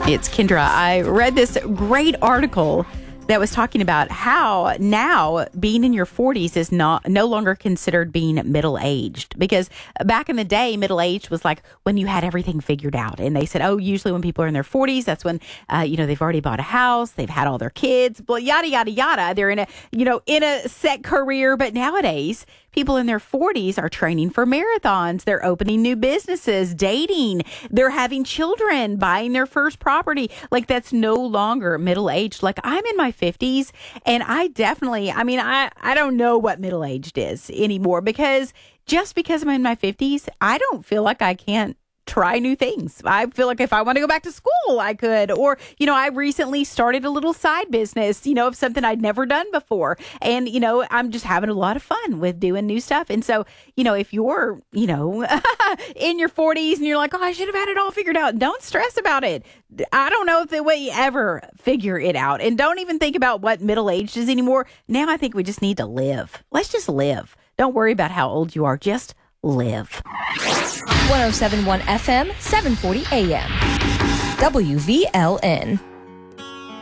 It's Kendra. I read this great article that was talking about how now being in your 40s is no longer considered being middle-aged, because back in the day, middle-aged was like when you had everything figured out. And they said, oh, usually when people are in their 40s, that's when, they've already bought a house, they've had all their kids, but yada, yada, yada. They're in a set career. But nowadays, people in their 40s are training for marathons. They're opening new businesses, dating. They're having children, buying their first property. Like, that's no longer middle-aged. Like, I'm in my 50s, and I definitely, I don't know what middle-aged is anymore, because just because I'm in my 50s, I don't feel like I can't try new things. I feel like if I want to go back to school, I could. Or, I recently started a little side business, of something I'd never done before. And, I'm just having a lot of fun with doing new stuff. And so, if you're, in your 40s and you're like, oh, I should have had it all figured out, don't stress about it. I don't know if the way you ever figure it out. And don't even think about what middle-aged is anymore. Now I think we just need to live. Let's just live. Don't worry about how old you are. Just live. 107.1 FM, 740 AM. WVLN.